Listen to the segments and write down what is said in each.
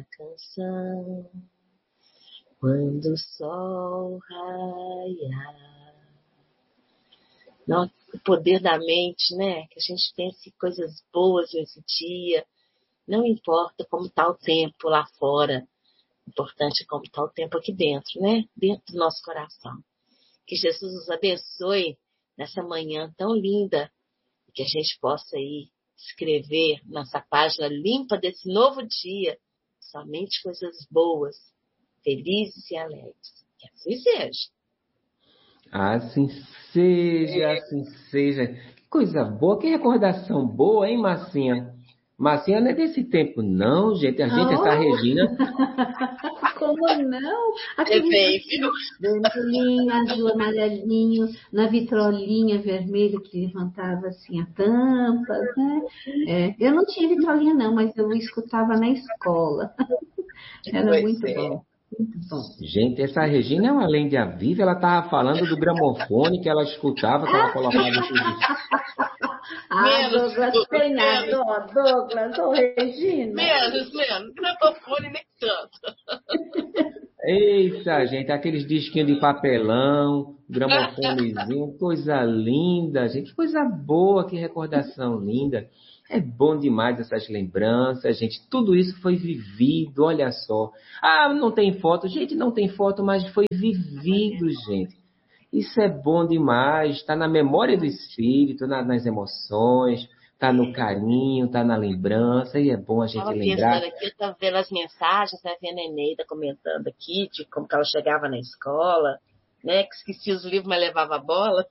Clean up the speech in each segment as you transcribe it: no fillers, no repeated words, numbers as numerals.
canção quando o sol raiar. Nossa, o poder da mente, né? Que a gente pense coisas boas nesse dia. Não importa como está o tempo lá fora. O importante é como está o tempo aqui dentro, né? Dentro do nosso coração. Que Jesus nos abençoe nessa manhã tão linda. Que a gente possa aí escrever nessa página limpa desse novo dia somente coisas boas, felizes e alegres. Que assim seja. Assim seja, assim seja. Que coisa boa, que recordação boa, hein, Marcinha? Marcinha não é desse tempo, não, gente. A gente, essa Regina. Como não? É Aquele bem, viu? vermelhinho, azul, amarelinho, na vitrolinha vermelha que levantava assim a tampa, né? Eu não tinha vitrolinha não, mas eu escutava na escola. Era muito bom. Muito bom. Gente, essa Regina é uma lenda viva. Ela estava falando do gramofone que ela escutava, que ela colocava tudo. Douglas tem a dó, Douglas, Regina. Menos, gramofone nem tanto. Eita, gente, aqueles disquinhos de papelão, gramofonezinho, coisa linda, gente, que coisa boa, que recordação linda. É bom demais essas lembranças, gente. Tudo isso foi vivido, olha só. Ah, não tem foto. Gente, não tem foto, mas foi vivido, gente. Isso é bom demais. Está na memória do espírito, nas emoções, está no carinho, está na lembrança. E é bom a gente lembrar. Pensando aqui, eu estava vendo as mensagens, estava vendo a Eneida comentando aqui de como que ela chegava na escola, né? Que esquecia os livros, mas levava a bola.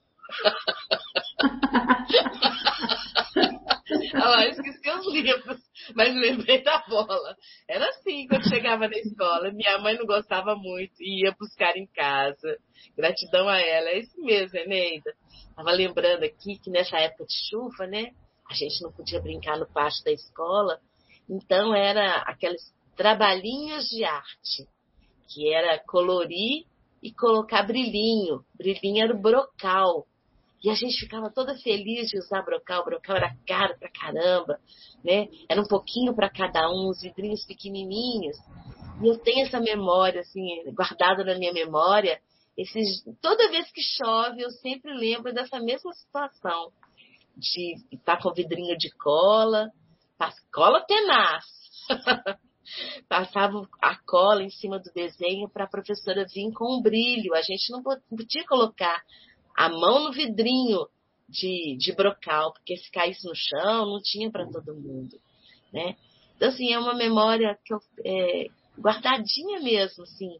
Ela esqueci os livros, mas lembrei da bola. Era assim quando chegava na escola. Minha mãe não gostava muito e ia buscar em casa. Gratidão a ela. É isso mesmo, Eneida. Estava lembrando aqui que nessa época de chuva, né? A gente não podia brincar no pátio da escola. Então, era aqueles trabalhinhos de arte, que era colorir e colocar brilhinho. Brilhinho era o brocal. E a gente ficava toda feliz de usar brocal. Brocal era caro pra caramba, né? Era um pouquinho para cada um, os vidrinhos pequenininhos. E eu tenho essa memória, assim, guardada na minha memória. Toda vez que chove, eu sempre lembro dessa mesma situação. De estar com vidrinho de cola. Cola tenaz. Passava a cola em cima do desenho para a professora vir com um brilho. A gente não podia colocar a mão no vidrinho de brocal, porque se caísse no chão, não tinha para todo mundo, né? Então, assim, é uma memória que guardadinha mesmo, assim,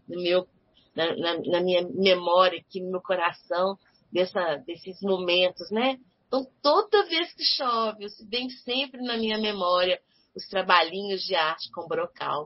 na minha memória, aqui no meu coração, desses momentos, né? Então, toda vez que chove, vem sempre na minha memória os trabalhinhos de arte com brocal.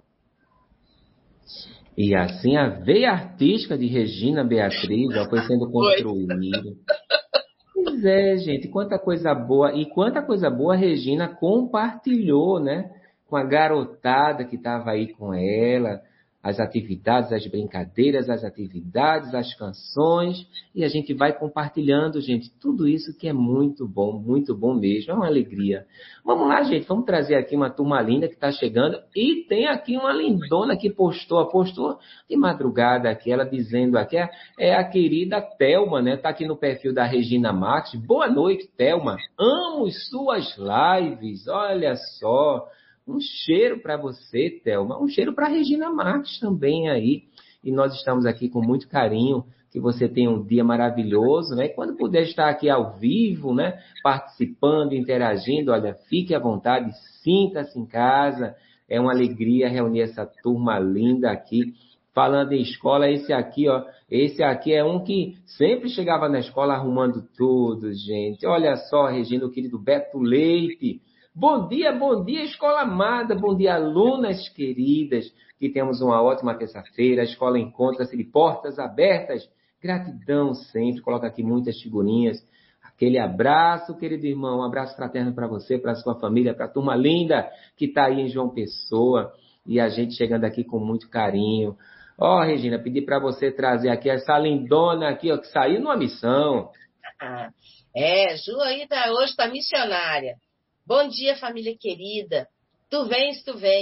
E assim a veia artística de Regina Beatriz já foi sendo construída. Pois é, gente, quanta coisa boa. E quanta coisa boa a Regina compartilhou, né? Com a garotada que estava aí com ela. As atividades, as brincadeiras, as atividades, as canções. E a gente vai compartilhando, gente, tudo isso que é muito bom mesmo. É uma alegria. Vamos lá, gente, vamos trazer aqui uma turma linda que está chegando. E tem aqui uma lindona que postou de madrugada aqui, ela dizendo aqui, é a querida Thelma, né? Está aqui no perfil da Regina Marques. Boa noite, Thelma. Amo suas lives, olha só. Um cheiro para você, Thelma. Um cheiro para Regina Marques também aí. E nós estamos aqui com muito carinho. Que você tenha um dia maravilhoso, né? E quando puder estar aqui ao vivo, né? Participando, interagindo, olha, fique à vontade, sinta-se em casa. É uma alegria reunir essa turma linda aqui. Falando em escola, esse aqui é um que sempre chegava na escola arrumando tudo, gente. Olha só, Regina, o querido Beto Leite. Bom dia, escola amada, bom dia, alunas queridas, que temos uma ótima terça-feira, a escola encontra-se de portas abertas, gratidão sempre, coloca aqui muitas figurinhas, aquele abraço, querido irmão, um abraço fraterno para você, para a sua família, para a turma linda que está aí em João Pessoa, e a gente chegando aqui com muito carinho. Regina, pedi para você trazer aqui essa lindona aqui, que saiu numa missão. Ju aí hoje está missionária. Bom dia, família querida. Tu vens.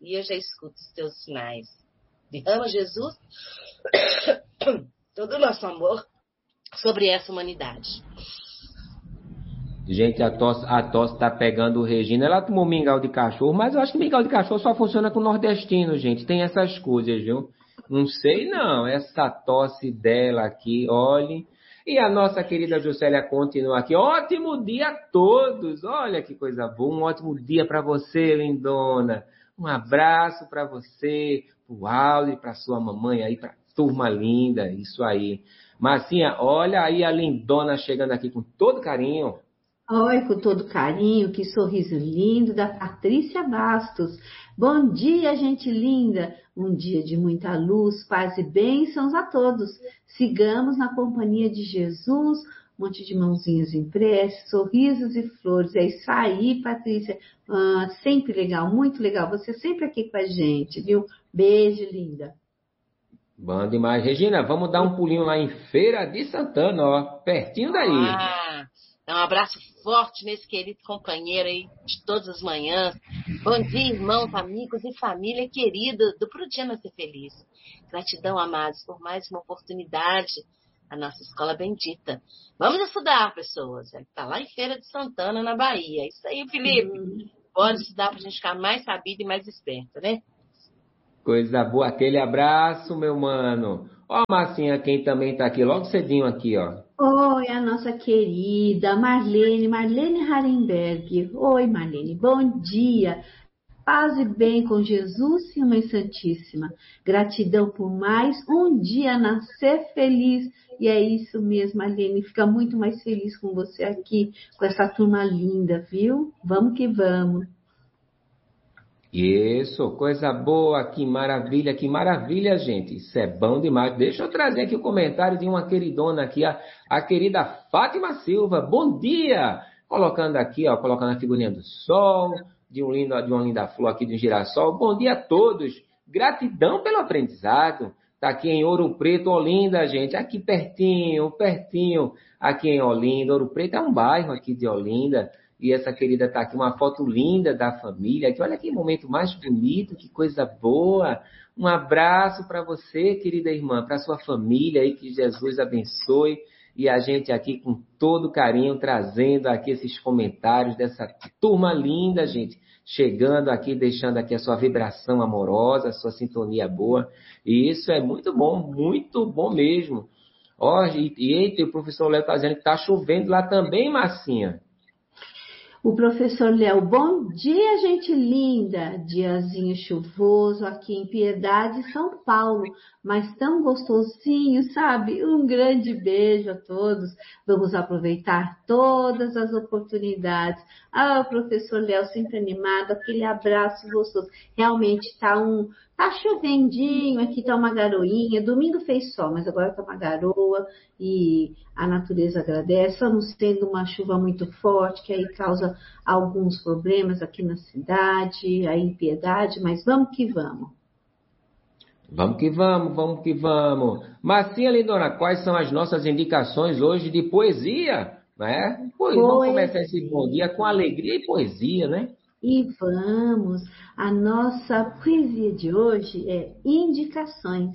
e eu já escuto os teus sinais. Derrama, Jesus, todo o nosso amor sobre essa humanidade. Gente, a tosse tá pegando o Regina. Ela tomou mingau de cachorro, mas eu acho que mingau de cachorro só funciona com nordestino, gente. Tem essas coisas, viu? Não sei não, essa tosse dela aqui, olhe. E a nossa querida Juscelia continua aqui. Ótimo dia a todos. Olha que coisa boa. Um ótimo dia para você, lindona. Um abraço para você, pro Áudio, para sua mamãe aí, para turma linda. Isso aí. Marcinha, olha aí a lindona chegando aqui com todo carinho. Oi, com todo carinho, que sorriso lindo da Patrícia Bastos. Bom dia, gente linda. Um dia de muita luz, paz e bênçãos a todos. Sigamos na companhia de Jesus, um monte de mãozinhas em prece, sorrisos e flores. É isso aí, Patrícia. Sempre legal, muito legal. Você sempre aqui com a gente, viu? Beijo, linda. Bom demais. Regina, vamos dar um pulinho lá em Feira de Santana, ó. Pertinho daí. Um abraço forte nesse querido companheiro aí de todas as manhãs. Bom dia, irmãos, amigos e família querida do Pro Dia Nascer Feliz. Gratidão, amados, por mais uma oportunidade, a nossa escola bendita. Vamos estudar, pessoas. Está lá em Feira de Santana, na Bahia. Isso aí, Felipe. Pode estudar para a gente ficar mais sabido e mais esperto, né? Coisa boa. Aquele abraço, meu mano. Ó, Marcinha, quem também tá aqui, logo cedinho aqui, ó. Oi, a nossa querida Marlene Harenberg. Oi, Marlene, bom dia. Paz e bem com Jesus e Mãe Santíssima. Gratidão por mais um dia nascer feliz. E é isso mesmo, Marlene. Fica muito mais feliz com você aqui, com essa turma linda, viu? Vamos que vamos. Isso, coisa boa, que maravilha, gente. Isso é bom demais. Deixa eu trazer aqui o comentário de uma queridona aqui, a querida Fátima Silva. Bom dia! Colocando aqui, ó, colocando a figurinha do sol, de uma linda flor aqui de um girassol. Bom dia a todos. Gratidão pelo aprendizado. Tá aqui em Ouro Preto, Olinda, gente. Aqui pertinho, aqui em Olinda. Ouro Preto é um bairro aqui de Olinda. E essa querida está aqui, uma foto linda da família. Aqui, olha que momento mais bonito, que coisa boa. Um abraço para você, querida irmã, para sua família aí, que Jesus abençoe. E a gente aqui com todo carinho, trazendo aqui esses comentários dessa turma linda, gente. Chegando aqui, deixando aqui a sua vibração amorosa, a sua sintonia boa. E isso é muito bom mesmo. Ó, e o professor Léo está dizendo que está chovendo lá também, Marcinha. O professor Léo, bom dia, gente linda. Diazinho chuvoso aqui em Piedade, São Paulo, mas tão gostosinho, sabe? Um grande beijo a todos. Vamos aproveitar todas as oportunidades. O professor Léo sempre animado, aquele abraço gostoso. Realmente tá chovendinho, aqui tá uma garoinha. Domingo fez sol, mas agora tá uma garoa e a natureza agradece. Estamos tendo uma chuva muito forte, que aí causa alguns problemas aqui na cidade, aí em Piedade, mas vamos que vamos. Vamos que vamos. Marcinha Lindona, quais são as nossas indicações hoje de poesia? Né? Vamos começar esse bom dia com alegria e poesia, né? E vamos, a nossa poesia de hoje é indicações.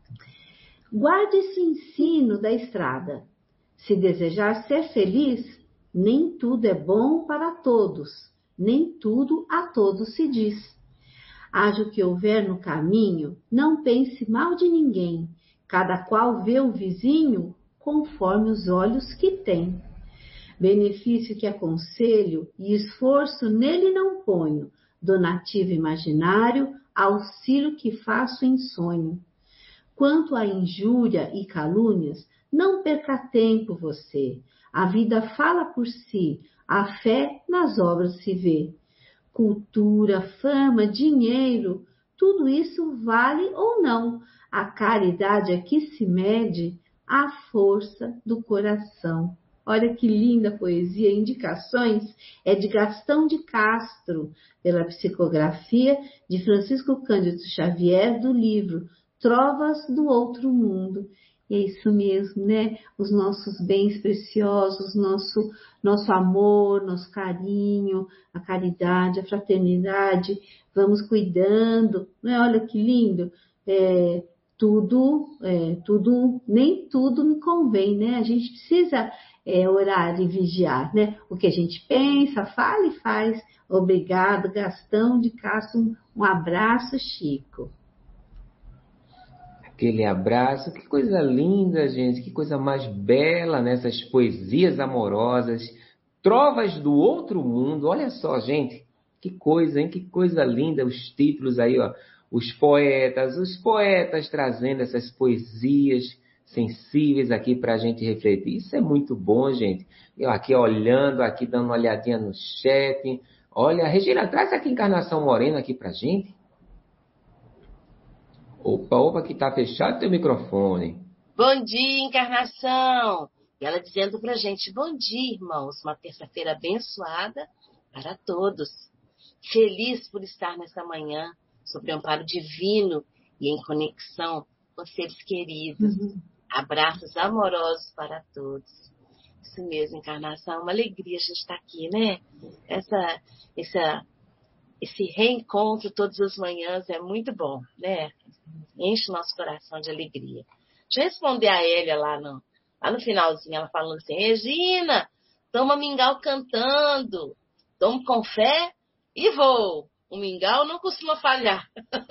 Guarde esse ensino da estrada. Se desejar ser feliz, nem tudo é bom para todos, nem tudo a todos se diz. Haja o que houver no caminho, não pense mal de ninguém. Cada qual vê o vizinho conforme os olhos que tem. Benefício que aconselho e esforço nele não ponho, donativo imaginário, auxílio que faço em sonho. Quanto à injúria e calúnias, não perca tempo você. A vida fala por si, a fé nas obras se vê. Cultura, fama, dinheiro, tudo isso vale ou não. A caridade aqui se mede à força do coração. Olha que linda poesia, indicações é de Gastão de Castro, pela psicografia de Francisco Cândido Xavier, do livro Trovas do Outro Mundo. É isso mesmo, né? Os nossos bens preciosos, nosso amor, nosso carinho, a caridade, a fraternidade, vamos cuidando, né? Olha que lindo. Nem tudo me convém, né? A gente precisa orar e vigiar, né? O que a gente pensa, fala e faz. Obrigado, Gastão de Castro. Um abraço, Chico. Aquele abraço, que coisa linda, gente, que coisa mais bela nessas poesias amorosas, trovas do outro mundo. Olha só, gente, que coisa, hein? Que coisa linda os títulos aí, ó. Os poetas trazendo essas poesias sensíveis aqui para a gente refletir. Isso é muito bom, gente. Eu aqui olhando, aqui dando uma olhadinha no chat. Olha, Regina, traz aqui Encarnação Morena aqui para gente. Opa, que tá fechado teu microfone. Bom dia, Encarnação! E ela dizendo pra gente, bom dia, irmãos, uma terça-feira abençoada para todos. Feliz por estar nessa manhã, sob o amparo divino e em conexão com seres queridos. Abraços amorosos para todos. Isso mesmo, Encarnação, uma alegria a gente estar aqui, né? Esse reencontro todas as manhãs é muito bom, né? Enche o nosso coração de alegria. Deixa eu responder a Hélia lá no finalzinho, ela falando assim, Regina, toma mingau cantando, tomo com fé e vou. O mingau não costuma falhar.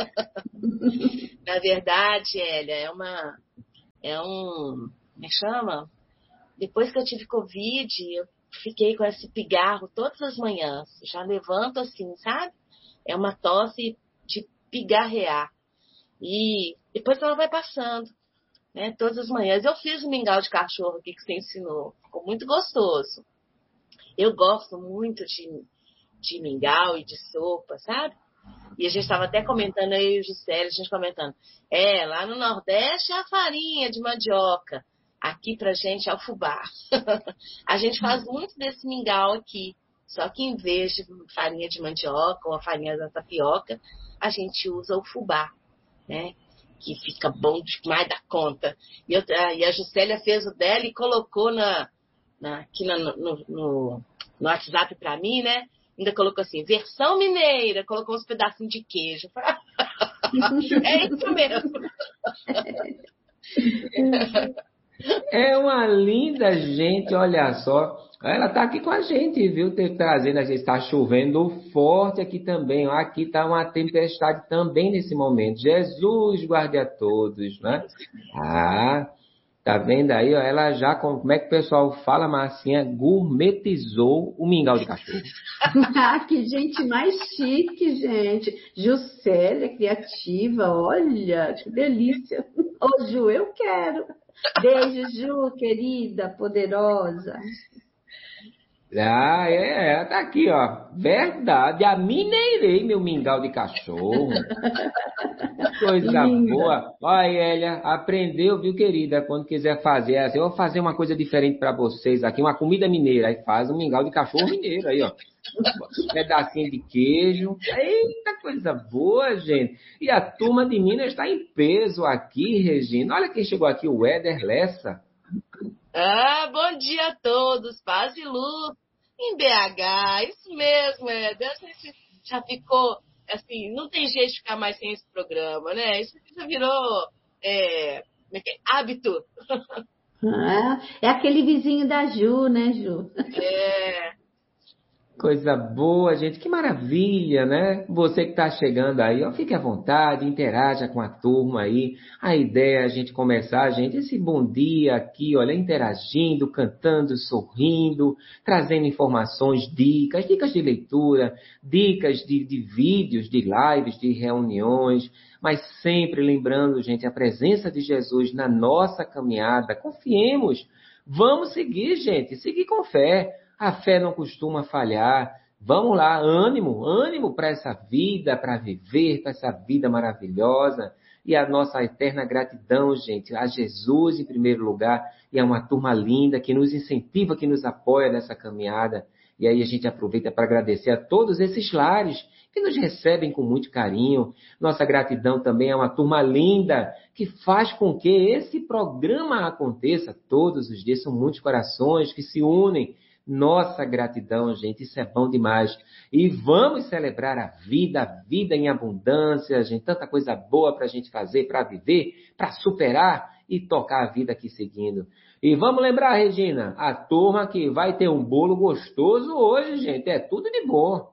Na verdade, Hélia, como é que chama? Depois que eu tive Covid, eu fiquei com esse pigarro todas as manhãs. Já levanto assim, sabe? É uma tosse de pigarrear. E depois ela vai passando, né? Todas as manhãs. Eu fiz um mingau de cachorro aqui que você ensinou. Ficou muito gostoso. Eu gosto muito de mingau e de sopa, sabe? E a gente estava até comentando aí, o Juscelio, a gente comentando. Lá no Nordeste é a farinha de mandioca. Aqui pra gente é o fubá. A gente faz muito desse mingau aqui. Só que em vez de farinha de mandioca ou a farinha da tapioca, a gente usa o fubá, né? Que fica bom demais da conta. E a Juscelia fez o dela e colocou aqui no WhatsApp pra mim, né? Ainda colocou assim, versão mineira, colocou uns pedacinhos de queijo. É isso mesmo. É uma linda gente, olha só. Ela tá aqui com a gente, viu? Trazendo, a gente está chovendo forte aqui também. Ó. Aqui tá uma tempestade também nesse momento. Jesus guarde a todos, né? Tá vendo aí? Ó, ela já, como é que o pessoal fala, Marcinha? Gourmetizou o mingau de cachorro. Que gente mais chique, gente. Juscelia, criativa, olha, que delícia. Ô, Ju, eu quero. Beijo, Ju, querida, poderosa. Tá aqui, ó. Verdade, mineirei meu mingau de cachorro. Coisa Linda. boa. Olha, Hélia, aprendeu, viu, querida? Quando quiser fazer, assim, eu vou fazer uma coisa diferente para vocês aqui, uma comida mineira. Aí faz um mingau de cachorro mineiro aí, ó. Um pedacinho de queijo. Eita, coisa boa, gente. E a turma de Minas está em peso aqui, Regina. Olha quem chegou aqui, o Éder Lessa. Bom dia a todos, paz e luz em BH, isso mesmo, Éder. A gente já ficou, assim, não tem jeito de ficar mais sem esse programa, né? Isso já virou hábito. É aquele vizinho da Ju, né, Ju? Coisa boa, gente, que maravilha, né? Você que está chegando aí, ó, fique à vontade, interaja com a turma aí. A ideia é a gente começar, gente, esse bom dia aqui, olha, interagindo, cantando, sorrindo, trazendo informações, dicas de leitura, dicas de vídeos, de lives, de reuniões, mas sempre lembrando, gente, a presença de Jesus na nossa caminhada. Confiemos, vamos seguir, gente, seguir com fé. A fé não costuma falhar. Vamos lá, ânimo para essa vida, para viver, para essa vida maravilhosa. E a nossa eterna gratidão, gente, a Jesus em primeiro lugar. E é uma turma linda que nos incentiva, que nos apoia nessa caminhada. E aí a gente aproveita para agradecer a todos esses lares que nos recebem com muito carinho. Nossa gratidão também é uma turma linda que faz com que esse programa aconteça todos os dias. São muitos corações que se unem. Nossa gratidão, gente, isso é bom demais. E vamos celebrar a vida em abundância, gente, tanta coisa boa para a gente fazer, para viver, para superar e tocar a vida aqui seguindo. E vamos lembrar, Regina, a turma que vai ter um bolo gostoso hoje, gente, é tudo de bom.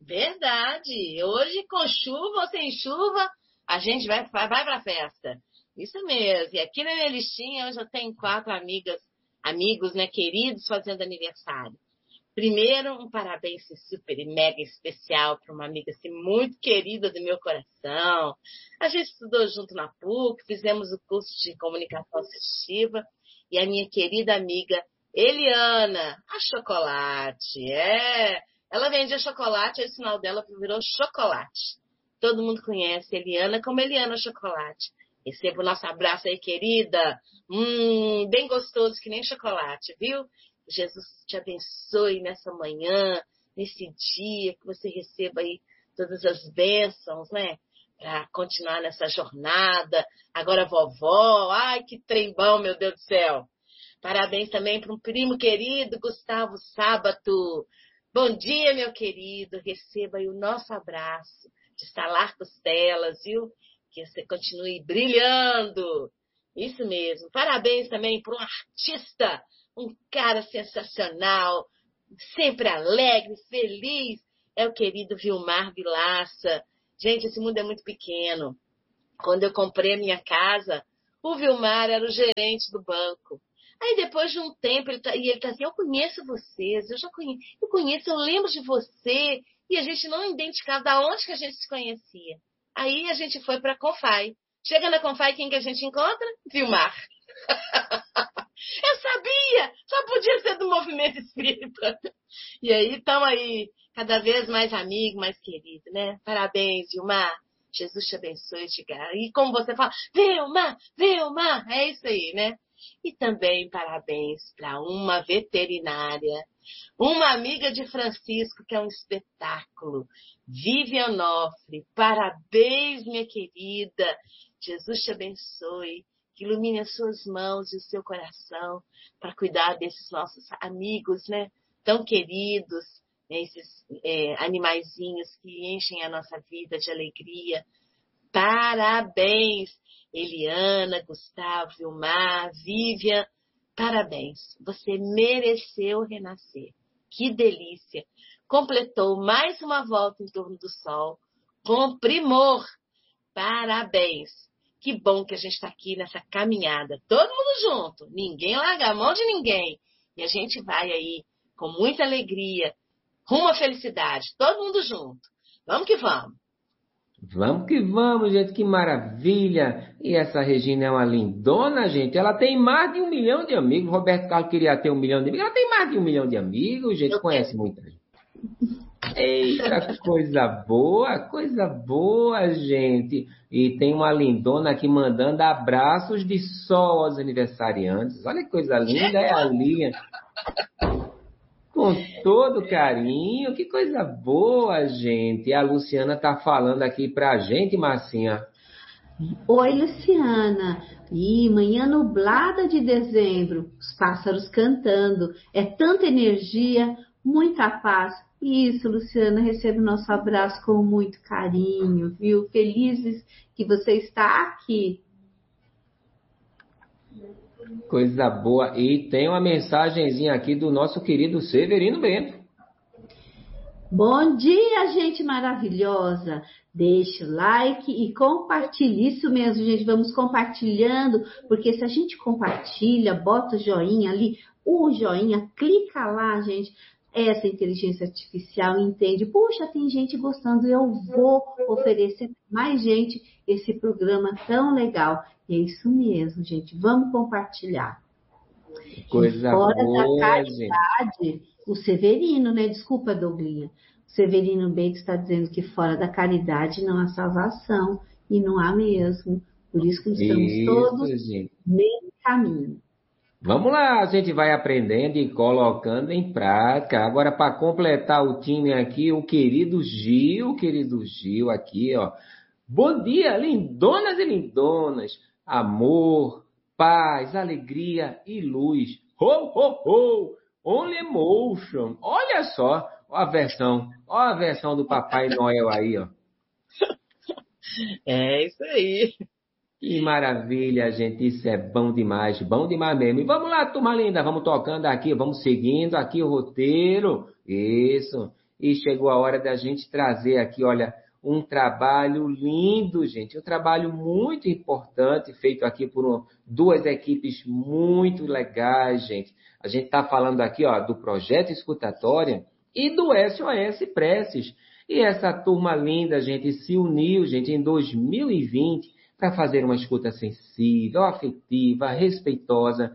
Verdade. Hoje, com chuva ou sem chuva, a gente vai para a festa. Isso mesmo. E aqui na minha listinha, hoje eu tenho 4 amigos, né, queridos, fazendo aniversário. Primeiro, um parabéns super e mega especial para uma amiga assim, muito querida do meu coração. A gente estudou junto na PUC, fizemos o curso de comunicação assistiva. E a minha querida amiga Eliana, a Chocolate. Ela vendia chocolate, aí o sinal dela virou Chocolate. Todo mundo conhece Eliana como Eliana Chocolate. Receba o nosso abraço aí, querida. Bem gostoso, que nem chocolate, viu? Jesus te abençoe nessa manhã, nesse dia, que você receba aí todas as bênçãos, né? Para continuar nessa jornada. Agora vovó, ai, que trem bom, meu Deus do céu. Parabéns também para um primo querido, Gustavo Sábato. Bom dia, meu querido. Receba aí o nosso abraço de estalar costelas, viu? Que você continue brilhando. Isso mesmo. Parabéns também para um artista, um cara sensacional, sempre alegre, feliz. É o querido Vilmar Vilaça. Gente, esse mundo é muito pequeno. Quando eu comprei a minha casa, o Vilmar era o gerente do banco. Aí depois de um tempo, ele tá assim, eu conheço vocês, eu conheço, eu lembro de você. E a gente não identificava de onde que a gente se conhecia. Aí a gente foi para a Confai. Chega na Confai, quem que a gente encontra? Vilmar. Eu sabia! Só podia ser do movimento espírita. E aí, estamos aí, cada vez mais amigo, mais querido, né? Parabéns, Vilmar. Jesus te abençoe, e como você fala, Vilmar, é isso aí, né? E também parabéns para uma veterinária, uma amiga de Francisco, que é um espetáculo, Vivian Onofre. Parabéns, minha querida. Jesus te abençoe, que ilumine as suas mãos e o seu coração para cuidar desses nossos amigos, né? Tão queridos, né? Esses animaizinhos que enchem a nossa vida de alegria. Parabéns, Eliana, Gustavo, Vilmar, Vivian, parabéns. Você mereceu renascer. Que delícia. Completou mais uma volta em torno do sol com primor. Parabéns. Que bom que a gente está aqui nessa caminhada. Todo mundo junto. Ninguém larga a mão de ninguém. E a gente vai aí com muita alegria, rumo à felicidade. Todo mundo junto. Vamos que vamos. Vamos que vamos, gente, que maravilha! E essa Regina é uma lindona, gente. Ela tem mais de 1 milhão de amigos. Roberto Carlos queria ter 1 milhão de amigos. Ela tem mais de 1 milhão de amigos, gente. Conhece muita gente. Eita, coisa boa, gente. E tem uma lindona aqui mandando abraços de sol aos aniversariantes. Olha que coisa linda, é a Lia. Com todo carinho, que coisa boa, gente. E a Luciana tá falando aqui pra gente, Marcinha. Oi, Luciana. E manhã nublada de dezembro, os pássaros cantando, é tanta energia, muita paz. Isso, Luciana, recebe o nosso abraço com muito carinho, viu? Felizes que você está aqui. Coisa boa. E tem uma mensagenzinha aqui do nosso querido Severino Bento. Bom dia, gente maravilhosa. Deixe o like e compartilhe. Isso mesmo, gente. Vamos compartilhando, porque se a gente compartilha, bota o joinha ali, o joinha, clica lá, gente. Essa inteligência artificial entende. Puxa, tem gente gostando, eu vou oferecer mais gente esse programa tão legal. E é isso mesmo, gente. Vamos compartilhar. Coisa Fora boa, da caridade, gente. O Severino, né? Desculpa, Douglinha. O Severino Bento está dizendo que fora da caridade não há salvação. E não há mesmo. Por isso que estamos todos no mesmo caminho. Vamos lá, a gente vai aprendendo e colocando em prática. Agora, para completar o time aqui, o querido Gil aqui, ó. Bom dia, lindonas e lindonas. Amor, paz, alegria e luz. Ho, ho, ho! Only emotion. Olha só, ó a versão do Papai Noel aí, ó. É isso aí. Que maravilha, gente. Isso é bom demais mesmo. E vamos lá, turma linda, vamos tocando aqui, vamos seguindo aqui o roteiro. Isso. E chegou a hora da gente trazer aqui, olha, um trabalho lindo, gente. Um trabalho muito importante, feito aqui por duas equipes muito legais, gente. A gente está falando aqui, ó, do Projeto Escutatória e do SOS Preces. E essa turma linda, gente, se uniu, gente, em 2020 para fazer uma escuta sensível, afetiva, respeitosa,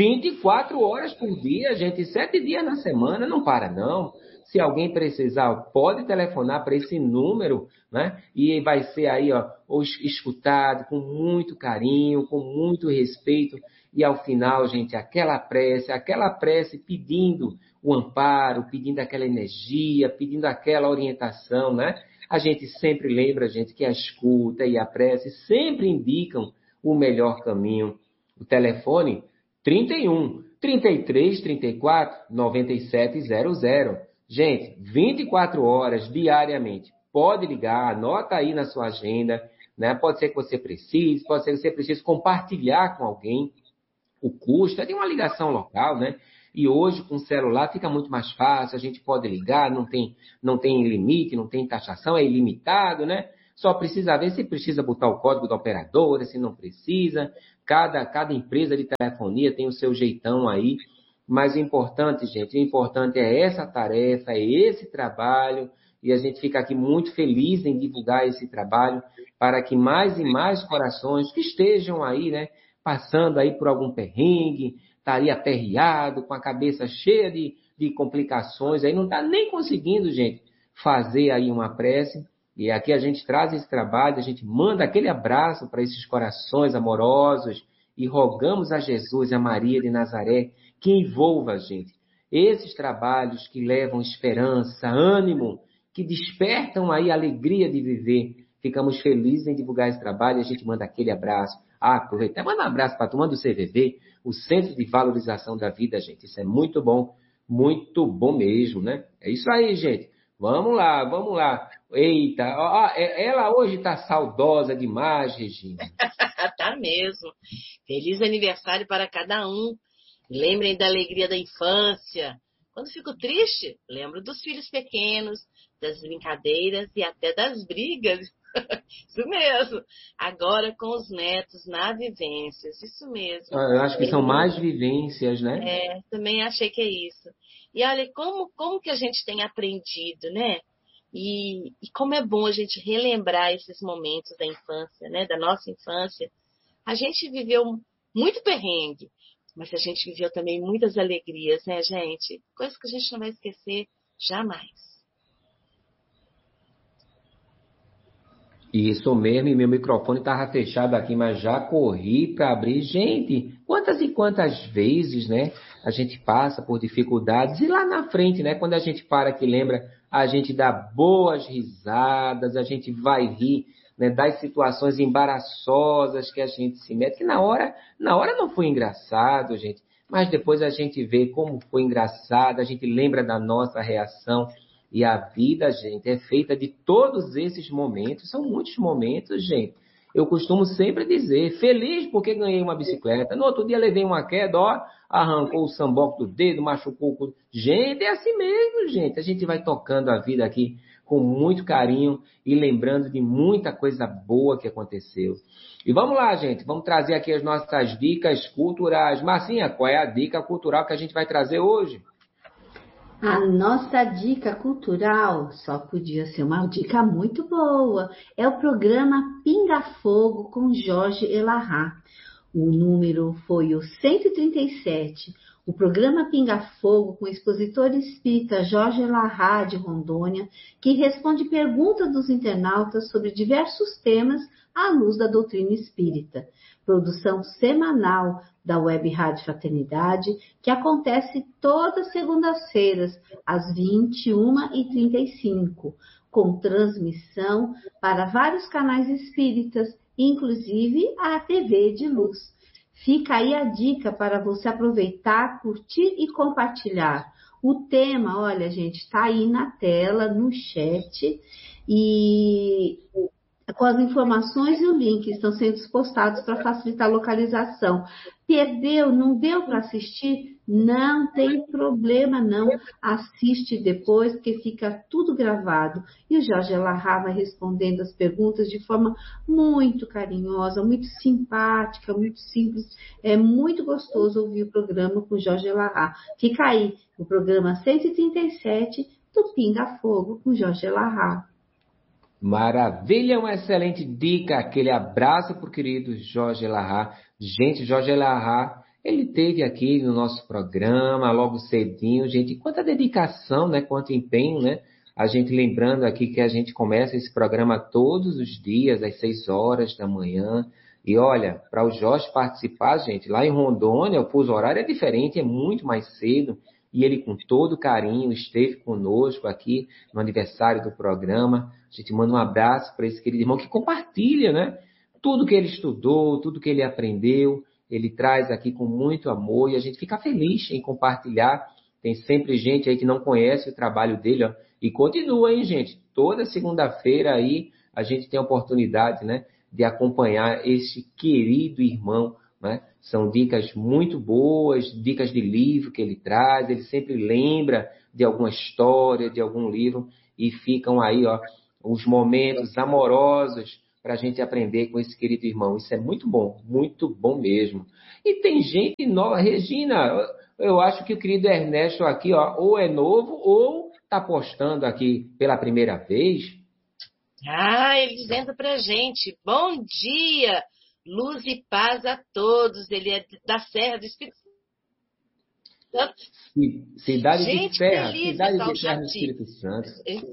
24 horas por dia, gente, 7 dias na semana, não para não. Se alguém precisar, pode telefonar para esse número, né? E vai ser aí, ó, escutado com muito carinho, com muito respeito. E ao final, gente, aquela prece pedindo o amparo, pedindo aquela energia, pedindo aquela orientação, né? A gente sempre lembra, gente, que a escuta e a prece sempre indicam o melhor caminho. O telefone 31 33 34 9700. Gente, 24 horas diariamente. Pode ligar, anota aí na sua agenda, né? Pode ser que você precise, pode ser que você precise compartilhar com alguém. O custo é de uma ligação local, né? E hoje, com o celular, fica muito mais fácil, a gente pode ligar, não tem limite, não tem taxação, é ilimitado, né? Só precisa ver se precisa botar o código da operadora, se não precisa. Cada empresa de telefonia tem o seu jeitão aí. Mas o importante, gente, o importante é essa tarefa, é esse trabalho, e a gente fica aqui muito feliz em divulgar esse trabalho para que mais e mais corações que estejam aí, né? Passando aí por algum perrengue, está aí aperreado, com a cabeça cheia de complicações, aí não está nem conseguindo, gente, fazer aí uma prece. E aqui a gente traz esse trabalho, a gente manda aquele abraço para esses corações amorosos e rogamos a Jesus e a Maria de Nazaré que envolva a gente. Esses trabalhos que levam esperança, ânimo, que despertam aí a alegria de viver. Ficamos felizes em divulgar esse trabalho e a gente manda aquele abraço. Aproveita, manda um abraço para a turma do CVV, o Centro de Valorização da Vida, gente. Isso é muito bom mesmo, né? É isso aí, gente. Vamos lá, vamos lá. Eita, ela hoje está saudosa demais, Regina. Tá mesmo. Feliz aniversário para cada um. Lembrem da alegria da infância. Quando fico triste, lembro dos filhos pequenos, das brincadeiras e até das brigas. Isso mesmo. Agora com os netos na vivências. Isso mesmo. Eu acho que são mais vivências, né? Também achei que é isso. E olha, como que a gente tem aprendido, né? E como é bom a gente relembrar esses momentos da infância, né? Da nossa infância. A gente viveu muito perrengue, mas a gente viveu também muitas alegrias, né, gente? Coisas que a gente não vai esquecer jamais. Isso mesmo, e meu microfone estava fechado aqui, mas já corri para abrir. Gente, quantas e quantas vezes, né, a gente passa por dificuldades e lá na frente, né, quando a gente para que lembra, a gente dá boas risadas, a gente vai rir, né, das situações embaraçosas que a gente se mete, que na hora não foi engraçado, gente, mas depois a gente vê como foi engraçado, a gente lembra da nossa reação. E a vida, gente, é feita de todos esses momentos. São muitos momentos, gente. Eu costumo sempre dizer, feliz porque ganhei uma bicicleta. No outro dia levei uma queda, ó, arrancou o samboco do dedo, machucou o cu. Gente, é assim mesmo, gente. A gente vai tocando a vida aqui com muito carinho e lembrando de muita coisa boa que aconteceu. E vamos lá, gente. Vamos trazer aqui as nossas dicas culturais. Marcinha, qual é a dica cultural que a gente vai trazer hoje? A nossa dica cultural só podia ser uma dica muito boa. É o programa Pinga Fogo com Jorge Elahá. O número foi o 137, O programa Pinga Fogo, com o expositor espírita Jorge Larra, de Rondônia, que responde perguntas dos internautas sobre diversos temas à luz da doutrina espírita. Produção semanal da Web Rádio Fraternidade, que acontece todas as segundas-feiras, às 21h35, com transmissão para vários canais espíritas, inclusive a TV de Luz. Fica aí a dica para você aproveitar, curtir e compartilhar. O tema, olha, gente, está aí na tela, no chat, e com as informações e o link estão sendo postados para facilitar a localização. Perdeu, não deu para assistir? Não tem problema, não. Assiste depois, porque fica tudo gravado. E o Jorge Larra vai respondendo as perguntas de forma muito carinhosa, muito simpática, muito simples. É muito gostoso ouvir o programa com o Jorge Larra. Fica aí, o programa 137 do Pinga Fogo com o Jorge Larra. Maravilha, uma excelente dica. Aquele abraço para o querido Jorge Larra. Gente, Jorge Larra, ele esteve aqui no nosso programa logo cedinho, gente. Quanta dedicação, né? Quanto empenho, né? A gente lembrando aqui que a gente começa esse programa todos os dias, às 6 horas da manhã. E olha, para o Jorge participar, gente, lá em Rondônia, o fuso horário é diferente, é muito mais cedo. E ele, com todo carinho, esteve conosco aqui no aniversário do programa. A gente manda um abraço para esse querido irmão que compartilha, né? Tudo que ele estudou, tudo que ele aprendeu, ele traz aqui com muito amor e a gente fica feliz em compartilhar. Tem sempre gente aí que não conhece o trabalho dele, ó. E continua, hein, gente? Toda segunda-feira aí a gente tem a oportunidade, né, de acompanhar esse querido irmão, né? São dicas muito boas, dicas de livro que ele traz, ele sempre lembra de alguma história, de algum livro, e ficam aí, ó, os momentos amorosos para a gente aprender com esse querido irmão. Isso é muito bom mesmo. E tem gente nova, Regina, eu acho que o querido Ernesto aqui, ó, ou é novo ou está postando aqui pela primeira vez. Ah, ele dizendo pra gente, bom dia, luz e paz a todos. Ele é da Serra do Espírito Santo. Cidade gente, de Serra, feliz, cidade pessoal, de Serra do Espírito Santo.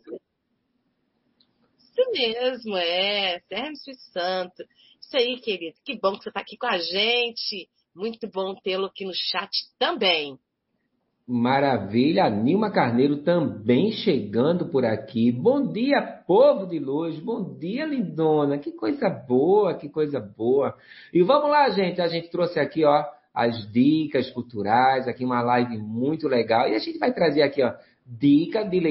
Isso mesmo, Serra do Espírito Santo. Isso aí, querido, que bom que você está aqui com a gente. Muito bom tê-lo aqui no chat também. Maravilha, a Nilma Carneiro também chegando por aqui. Bom dia, povo de luz. Bom dia, lindona. Que coisa boa, que coisa boa. E vamos lá, gente. A gente trouxe aqui, ó, as dicas culturais, aqui uma live muito legal. E a gente vai trazer aqui, ó, dica de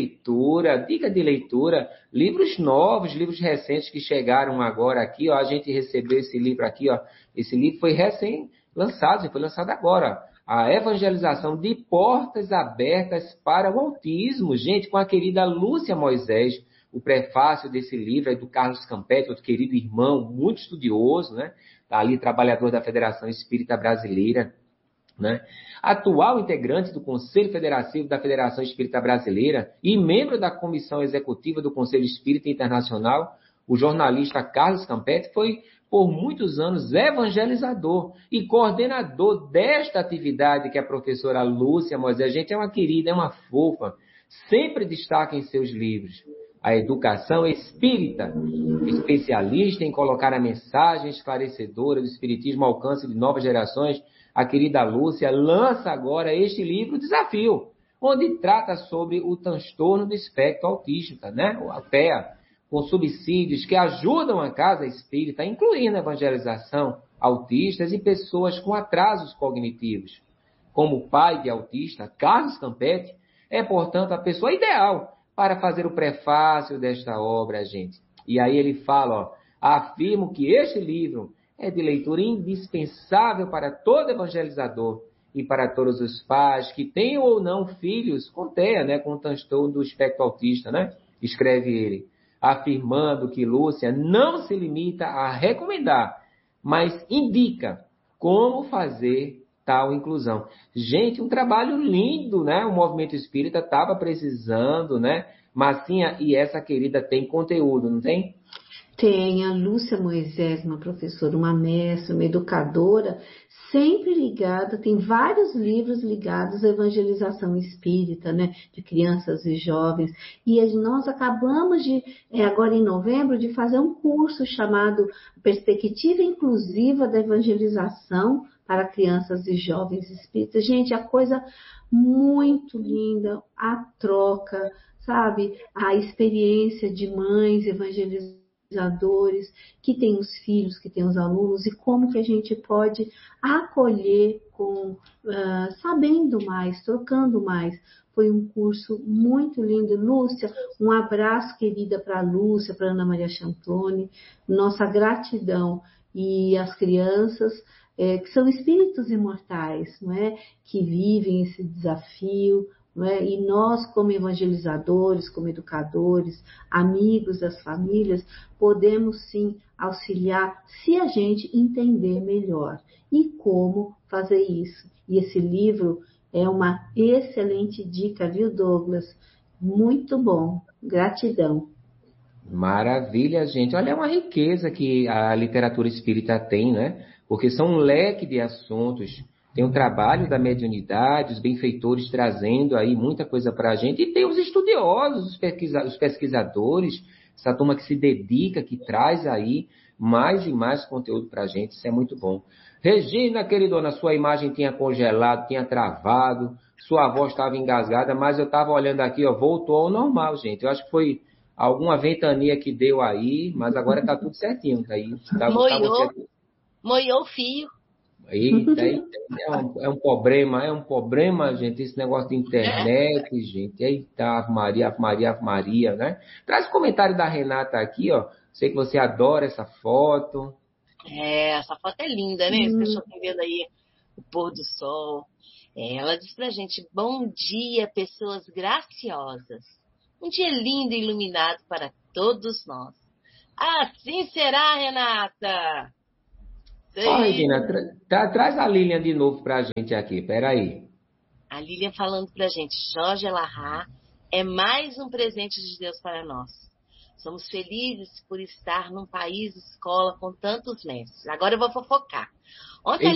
leitura, livros novos, livros recentes que chegaram agora aqui, ó. A gente recebeu esse livro aqui, ó. Esse livro foi recém-lançado, foi lançado agora, ó. A evangelização de portas abertas para o autismo, gente, com a querida Lúcia Moisés. O prefácio desse livro é do Carlos Campetti, outro querido irmão, muito estudioso, né? Tá ali, trabalhador da Federação Espírita Brasileira, né? Atual integrante do Conselho Federativo da Federação Espírita Brasileira e membro da Comissão Executiva do Conselho Espírita Internacional, o jornalista Carlos Campetti foi por muitos anos evangelizador e coordenador desta atividade que a professora Lúcia Moisés, gente, é uma querida, é uma fofa, sempre destaca em seus livros. A educação espírita, especialista em colocar a mensagem esclarecedora do espiritismo ao alcance de novas gerações, a querida Lúcia lança agora este livro, Desafio, onde trata sobre o transtorno do espectro autista, né? A TEA, com subsídios que ajudam a casa espírita, incluindo a evangelização, autistas e pessoas com atrasos cognitivos. Como pai de autista, Carlos Campetti é, portanto, a pessoa ideal para fazer o prefácio desta obra, gente. E aí ele fala, ó, afirmo que este livro é de leitura indispensável para todo evangelizador e para todos os pais que tenham ou não filhos com TEA, né, com transtorno do espectro autista, né? Escreve ele, afirmando que Lúcia não se limita a recomendar, mas indica como fazer tal inclusão. Gente, um trabalho lindo, né? O movimento espírita estava precisando, né? Massinha, e essa querida tem conteúdo, não tem? Tem a Lúcia Moisés, uma professora, uma mestra, uma educadora, sempre ligada, tem vários livros ligados à evangelização espírita, né, de crianças e jovens. E nós acabamos agora em novembro, de fazer um curso chamado Perspectiva Inclusiva da Evangelização para Crianças e Jovens Espíritas. Gente, a coisa muito linda, a troca, sabe, a experiência de mães evangelizadores que têm os filhos, que têm os alunos, e como que a gente pode acolher sabendo mais, trocando mais. Foi um curso muito lindo. Lúcia, um abraço, querida, para a Lúcia, para Ana Maria Chantoni, nossa gratidão. E as crianças, que são espíritos imortais, não é? Que vivem esse desafio, não é? E nós, como evangelizadores, como educadores, amigos das famílias, podemos sim auxiliar se a gente entender melhor. E como fazer isso? E esse livro é uma excelente dica, viu, Douglas? Muito bom. Gratidão. Maravilha, gente. Olha, é uma riqueza que a literatura espírita tem, né? Porque são um leque de assuntos. Tem o trabalho da mediunidade, os benfeitores trazendo aí muita coisa para a gente. E tem os estudiosos, os pesquisadores, essa turma que se dedica, que traz aí mais e mais conteúdo para a gente. Isso é muito bom. Regina, queridona, sua imagem tinha congelado, tinha travado, sua voz estava engasgada, mas eu estava olhando aqui, ó, voltou ao normal, gente. Eu acho que foi alguma ventania que deu aí, mas agora está tudo certinho. Daí, moiou o fio. Eita, é um problema, gente, esse negócio de internet, gente. Eita, Ave Maria, Ave Maria, Ave Maria, né? Traz o comentário da Renata aqui, ó. Sei que você adora essa foto. Essa foto é linda, né? Esse cachorro vendo aí o pôr do sol. Ela diz pra gente: bom dia, pessoas graciosas. Um dia lindo e iluminado para todos nós. Assim será, Renata! Ó, Regina, traz a Lilian de novo pra gente aqui, peraí. A Lilian falando pra gente: Jorge Elahá é mais um presente de Deus para nós. Somos felizes por estar num país escola com tantos mestres. Agora eu vou fofocar. Ontem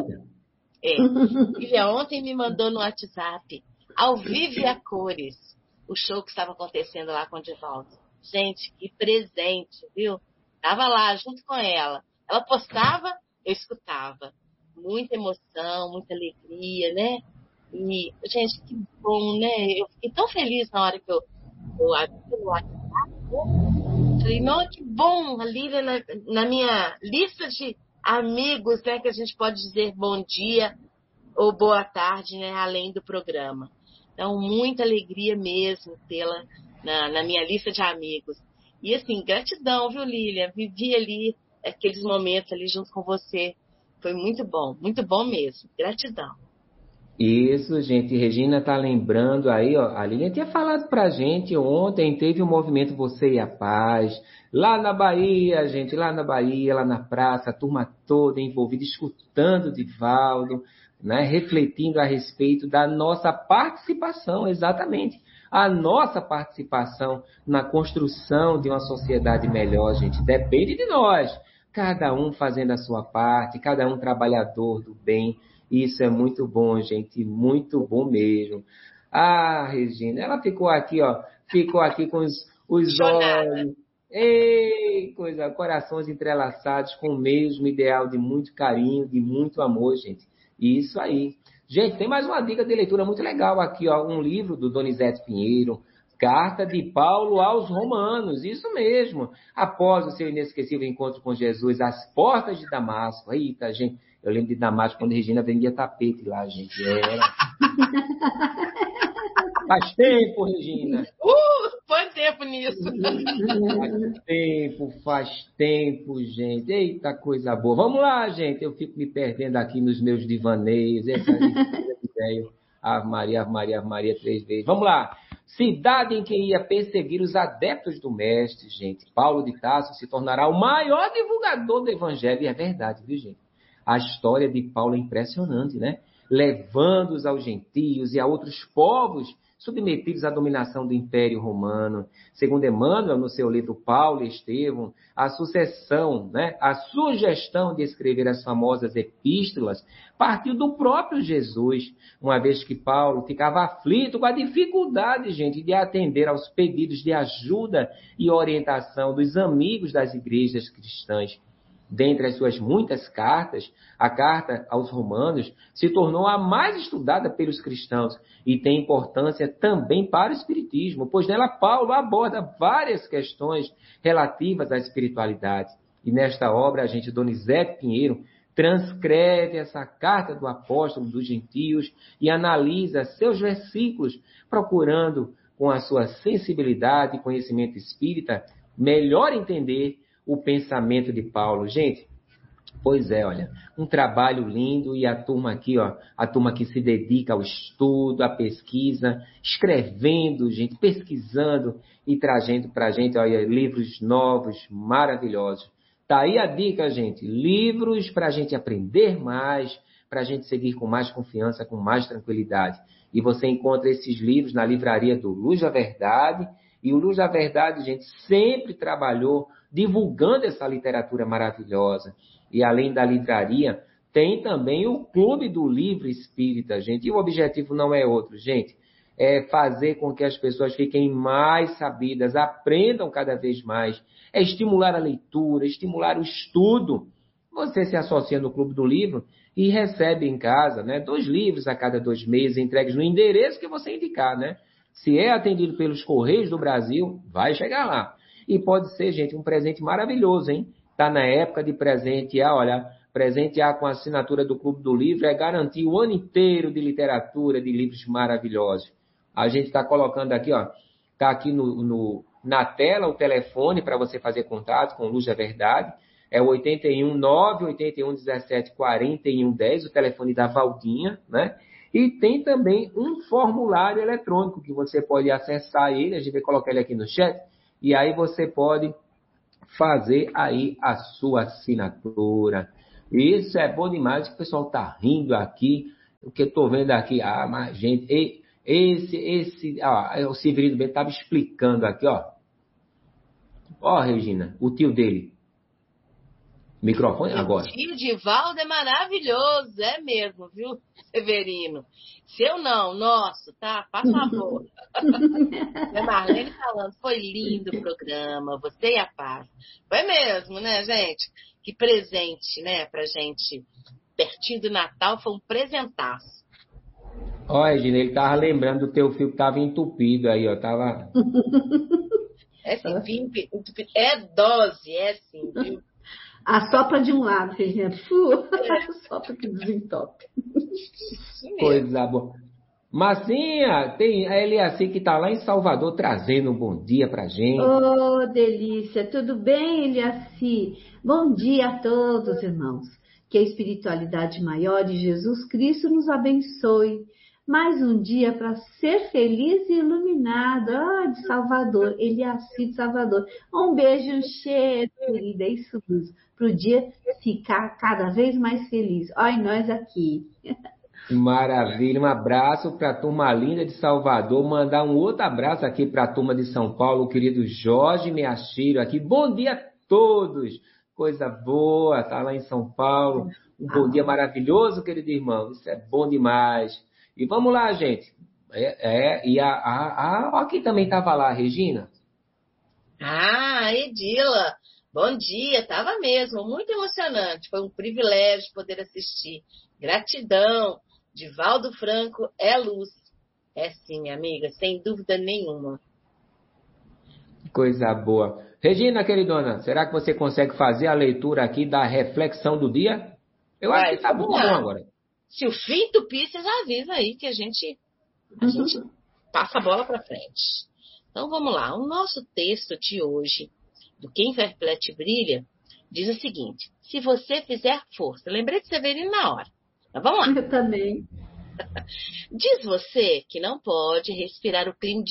Lilian ontem me mandou no WhatsApp, ao vivo e a cores, o show que estava acontecendo lá com o Divaldo. Gente, que presente, viu? Tava lá junto com ela. Ela postava, eu escutava. Muita emoção, muita alegria, né? E, gente, que bom, né? Eu fiquei tão feliz na hora que eu abri o WhatsApp. Falei, não, que bom, a Lívia na minha lista de amigos, né? Que a gente pode dizer bom dia ou boa tarde, né? Além do programa. Então, muita alegria mesmo tê-la na minha lista de amigos. E, assim, gratidão, viu, Lilian? Vivi ali aqueles momentos ali junto com você. Foi muito bom mesmo. Gratidão. Isso, gente. Regina tá lembrando aí, ó. A Lilian tinha falado pra gente ontem, teve o movimento Você e a Paz, lá na Bahia, gente, lá na Bahia, lá na praça, a turma toda envolvida, escutando o Divaldo, né, refletindo a respeito da nossa participação, exatamente. A nossa participação na construção de uma sociedade melhor, gente, depende de nós. Cada um fazendo a sua parte, cada um trabalhador do bem. Isso é muito bom, gente, muito bom mesmo. Ah, Regina, ela ficou aqui, ó, com os olhos, ei, corações entrelaçados com o mesmo ideal de muito carinho, de muito amor, gente. Isso aí. Gente, tem mais uma dica de leitura muito legal aqui, ó, um livro do Donizete Pinheiro, Carta de Paulo aos Romanos, isso mesmo. Após o seu inesquecível encontro com Jesus, às portas de Damasco. Eita, gente, eu lembro de Damasco quando a Regina vendia tapete lá, gente. Faz tempo, Regina. Põe tempo nisso. Faz tempo, gente. Eita, coisa boa. Vamos lá, gente. Eu fico me perdendo aqui nos meus divaneios. Essa ideia. Ave Maria, Ave Maria, Ave Maria, 3 vezes. Vamos lá. Cidade em que ia perseguir os adeptos do mestre, gente. Paulo de Tarso se tornará o maior divulgador do evangelho. E é verdade, viu, gente? A história de Paulo é impressionante, né? Levando-os aos gentios e a outros povos submetidos à dominação do Império Romano. Segundo Emmanuel, no seu livro Paulo e Estevão, a sucessão, né, a sugestão de escrever as famosas epístolas partiu do próprio Jesus, uma vez que Paulo ficava aflito com a dificuldade, gente, de atender aos pedidos de ajuda e orientação dos amigos das igrejas cristãs. Dentre as suas muitas cartas, a carta aos Romanos se tornou a mais estudada pelos cristãos e tem importância também para o espiritismo, pois nela Paulo aborda várias questões relativas à espiritualidade. E nesta obra, a gente, Donizete Pinheiro, transcreve essa carta do apóstolo dos gentios e analisa seus versículos, procurando, com a sua sensibilidade e conhecimento espírita, melhor entender o pensamento de Paulo. Gente, pois é, olha, um trabalho lindo e a turma aqui, ó, a turma que se dedica ao estudo, à pesquisa, escrevendo, gente, pesquisando e trazendo para a gente, olha, livros novos, maravilhosos. Tá aí a dica, gente, livros para a gente aprender mais, para a gente seguir com mais confiança, com mais tranquilidade. E você encontra esses livros na livraria do Luz da Verdade, e o Luz da Verdade, gente, sempre trabalhou divulgando essa literatura maravilhosa. E além da livraria, tem também o Clube do Livro Espírita, gente. E o objetivo não é outro, gente. É fazer com que as pessoas fiquem mais sabidas, aprendam cada vez mais. É estimular a leitura, estimular o estudo. Você se associa no Clube do Livro e recebe em casa, né, 2 livros a cada 2 meses, entregues no endereço que você indicar, né? Se é atendido pelos Correios do Brasil, vai chegar lá. E pode ser, gente, um presente maravilhoso, hein? Está na época de presentear, olha, presentear com a assinatura do Clube do Livro é garantir o ano inteiro de literatura, de livros maravilhosos. A gente está colocando aqui, ó, está aqui na tela o telefone para você fazer contato com Luz da Verdade, é o 81 981 17 41 10, o telefone da Valdinha, né? E tem também um formulário eletrônico que você pode acessar ele, a gente vai colocar ele aqui no chat, e aí você pode fazer aí a sua assinatura. Isso é bom demais, que o pessoal tá rindo aqui, o que eu tô vendo aqui, mas gente, o Severino Bento estava explicando aqui, ó, Regina, o tio dele. Microfone agora. O tio Divaldo é maravilhoso, é mesmo, viu, Severino? Seu não, nosso, tá? Por favor. É Marlene falando, foi lindo o programa, você e a paz. Foi mesmo, né, gente? Que presente, né, pra gente. Pertinho do Natal, foi um presentaço. Ó, Regina, ele tava lembrando do teu filho que tava entupido aí, ó, tava... É sim, entupido. É dose, é sim, viu? Assopra de um lado, Regina. Assopra que desentope. Coisa boa. Marcinha, tem a Eliaci que está lá em Salvador trazendo um bom dia pra gente. Oh, delícia. Tudo bem, Eliaci? Bom dia a todos, irmãos. Que a espiritualidade maior de Jesus Cristo nos abençoe. Mais um dia para ser feliz e iluminado. De Salvador, Eliaci de Salvador. Um beijo, um cheiro, querida. É isso mesmo. Para o dia ficar cada vez mais feliz. Olha nós aqui. Maravilha, um abraço para a turma linda de Salvador, mandar um outro abraço aqui para a turma de São Paulo, o querido Jorge Meachiro aqui. Bom dia a todos, coisa boa, tá lá em São Paulo, um bom dia maravilhoso, querido irmão, isso é bom demais. E vamos lá, gente, e aqui também estava lá, Regina. Edila, bom dia, tava mesmo, muito emocionante, foi um privilégio poder assistir, gratidão. Divaldo Franco é luz. É sim, minha amiga, sem dúvida nenhuma. Coisa boa. Regina, queridona, será que você consegue fazer a leitura aqui da reflexão do dia? Eu acho que tá muito bom agora. Se o fim entupir, vocês avisam aí que a gente passa a bola para frente. Então vamos lá. O nosso texto de hoje, do Quem Reflete Brilha, diz o seguinte: se você fizer força. Lembrei de Severino na hora. Mas vamos lá. Eu também. Diz você que não pode respirar o clima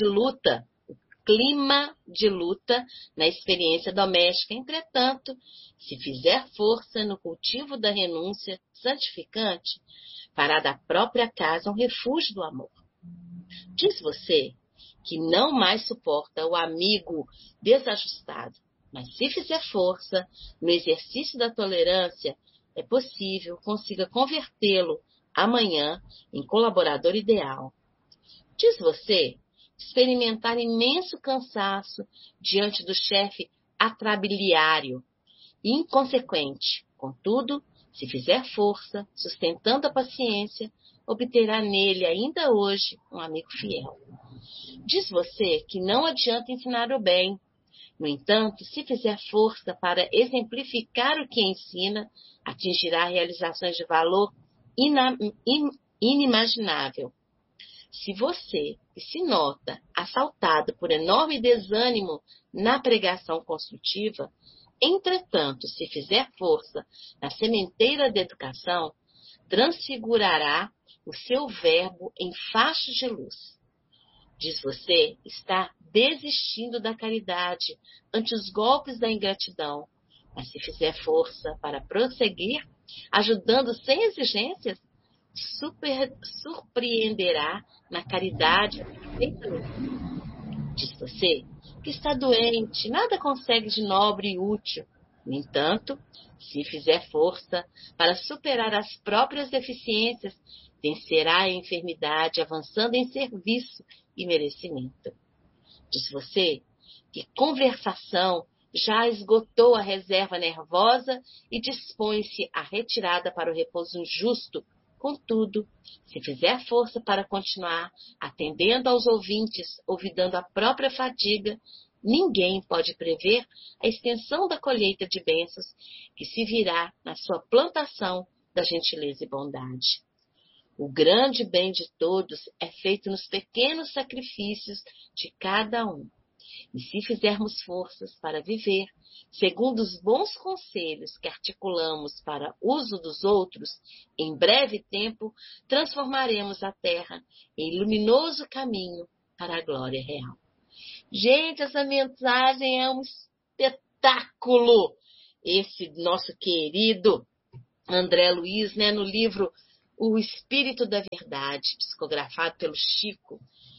de luta na experiência doméstica. Entretanto, se fizer força no cultivo da renúncia santificante, fará da própria casa um refúgio do amor. Diz você que não mais suporta o amigo desajustado, mas se fizer força no exercício da tolerância, é possível consiga convertê-lo amanhã em colaborador ideal. Diz você experimentar imenso cansaço diante do chefe atrabiliário e inconsequente. Contudo, se fizer força, sustentando a paciência, obterá nele ainda hoje um amigo fiel. Diz você que não adianta ensinar o bem. No entanto, se fizer força para exemplificar o que ensina, atingirá realizações de valor inimaginável. Se você se nota assaltado por enorme desânimo na pregação construtiva, entretanto, se fizer força na sementeira da educação, transfigurará o seu verbo em fachos de luz. Diz você estar desistindo da caridade ante os golpes da ingratidão, mas se fizer força para prosseguir, ajudando sem exigências, surpreenderá na caridade. Diz você que está doente, nada consegue de nobre e útil. No entanto, se fizer força para superar as próprias deficiências, vencerá a enfermidade, avançando em serviço e merecimento. Diz você que conversação já esgotou a reserva nervosa e dispõe-se à retirada para o repouso justo. Contudo, se fizer força para continuar atendendo aos ouvintes, olvidando a própria fadiga, ninguém pode prever a extensão da colheita de bênçãos que se virá na sua plantação da gentileza e bondade. O grande bem de todos é feito nos pequenos sacrifícios de cada um. E se fizermos forças para viver, segundo os bons conselhos que articulamos para uso dos outros, em breve tempo transformaremos a terra em luminoso caminho para a glória real. Gente, essa mensagem é um espetáculo. Esse nosso querido André Luiz, né, no livro O Espírito da Verdade, psicografado pelo Chico,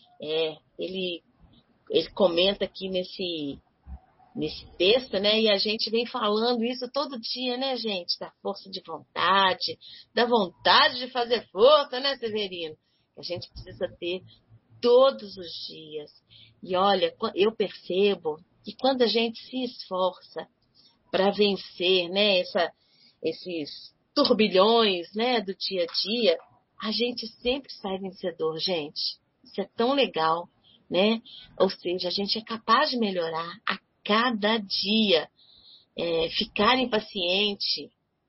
ele comenta aqui nesse texto, né? E a gente vem falando isso todo dia, né, gente? Da força de vontade, da vontade de fazer força, né, Severino? Que a gente precisa ter todos os dias. E olha, eu percebo que quando a gente se esforça para vencer, né, esses turbilhões, né, do dia a dia, a gente sempre sai vencedor, gente. Isso é tão legal, né? Ou seja, a gente é capaz de melhorar a cada dia. Ficar impaciente,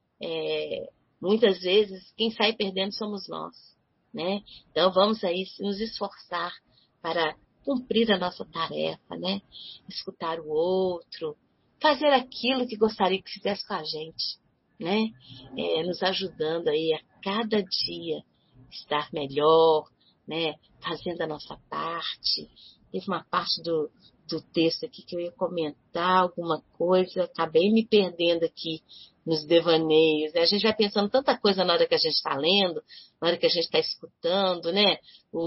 muitas vezes quem sai perdendo somos nós, né? Então vamos aí nos esforçar para cumprir a nossa tarefa, né? Escutar o outro, fazer aquilo que gostaria que fizesse com a gente, né? Nos ajudando aí a cada dia estar melhor, né? Fazendo a nossa parte. Teve uma parte do texto aqui que eu ia comentar alguma coisa, acabei me perdendo aqui nos devaneios, né? A gente vai pensando tanta coisa na hora que a gente está lendo, na hora que a gente está escutando, né?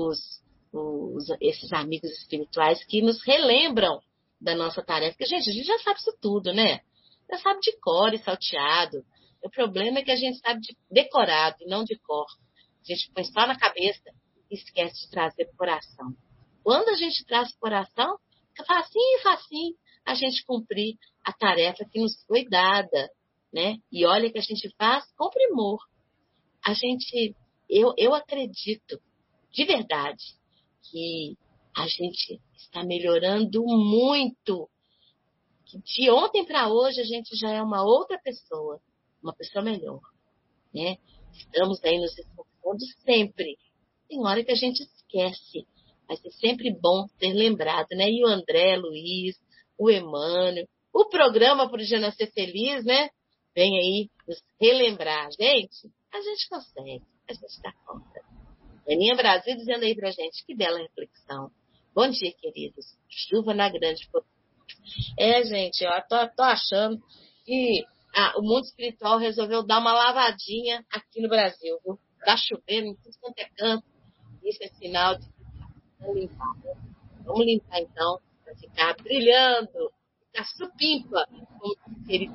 Esses amigos espirituais que nos relembram da nossa tarefa, porque, gente, a gente já sabe isso tudo, né? Já sabe de cor e salteado. O problema é que a gente sabe de decorado e não de cor. A gente põe só na cabeça e esquece de trazer para o coração. Quando a gente traz para o coração, fica facinho a gente cumprir a tarefa que nos foi dada, né? E olha que a gente faz com primor. Eu acredito, de verdade, que a gente está melhorando muito. Que de ontem para hoje a gente já é uma outra pessoa, uma pessoa melhor, né? Estamos aí nos esforçando sempre. Tem hora que a gente esquece, mas é sempre bom ser lembrado, né? E o André Luiz, o Emmanuel, o programa Por Dia Nascer Feliz, né? Vem aí nos relembrar. A gente consegue, a gente dá conta. Aninha Brasil dizendo aí pra gente, que bela reflexão. Bom dia, queridos. Chuva na grande. Gente, eu tô achando que o mundo espiritual resolveu dar uma lavadinha aqui no Brasil, viu? Tá chovendo em tudo quanto é canto. Isso é sinal de Vamos limpar. Vamos limpar, então, para ficar brilhando, ficar supimpa, como querido.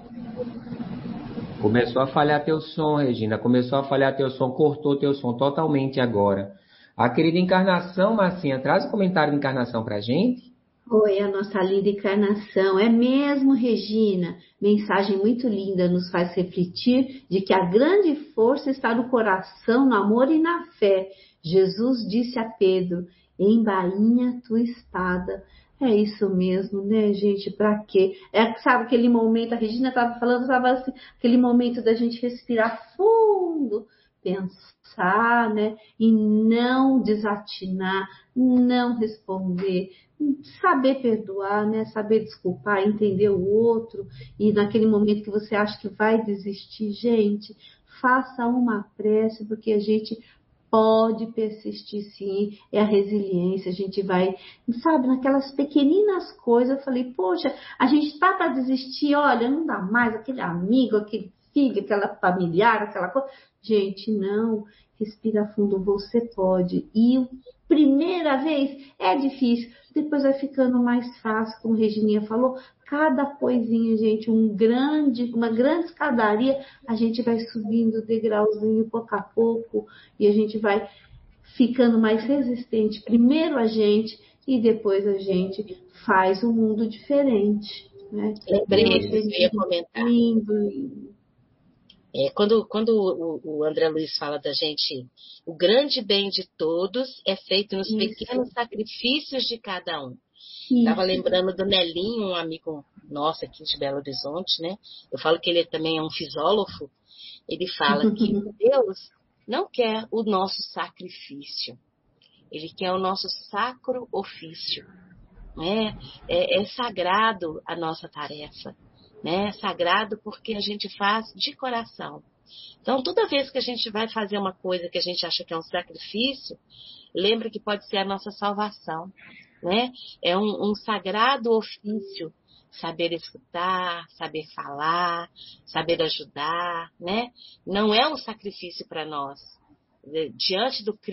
Começou a falhar teu som, Regina. Começou a falhar teu som, cortou teu som totalmente agora. A querida Encarnação, Marcinha, traz o comentário de Encarnação pra gente. Oi, a nossa linda encarnação. É mesmo, Regina. Mensagem muito linda, nos faz refletir de que a grande força está no coração, no amor e na fé. Jesus disse a Pedro: embainha tua espada. É isso mesmo, né, gente? Para quê? Sabe aquele momento, a Regina estava falando, estava assim, aquele momento da gente respirar fundo, pensar, né? E não desatinar, não responder, saber perdoar, né? Saber desculpar, entender o outro, e naquele momento que você acha que vai desistir, gente, faça uma prece, porque a gente pode persistir sim, é a resiliência, a gente vai, sabe, naquelas pequeninas coisas, eu falei, poxa, a gente tá para desistir, olha, não dá mais, aquele amigo, aquele filho, aquela familiar, aquela coisa, gente, não, respira fundo, você pode, e primeira vez é difícil, depois vai ficando mais fácil, como a Regininha falou, cada coisinha, gente, uma grande escadaria, a gente vai subindo degrauzinho pouco a pouco, e a gente vai ficando mais resistente. Primeiro a gente, e depois a gente faz um mundo diferente. Né? Lembrei que eu ia comentar. Lindo. Quando o André Luiz fala da gente, o grande bem de todos é feito nos pequenos sacrifícios de cada um. Estava lembrando do Nelinho, um amigo nosso aqui de Belo Horizonte, né? Eu falo que ele também é um fisólogo. Ele fala que Deus não quer o nosso sacrifício. Ele quer o nosso sacro ofício. Né? É sagrado a nossa tarefa. Né? É sagrado porque a gente faz de coração. Então, toda vez que a gente vai fazer uma coisa que a gente acha que é um sacrifício, lembra que pode ser a nossa salvação. Né? É um sagrado ofício, saber escutar, saber falar, saber ajudar, né? Não é um sacrifício para nós. Diante do Cristo,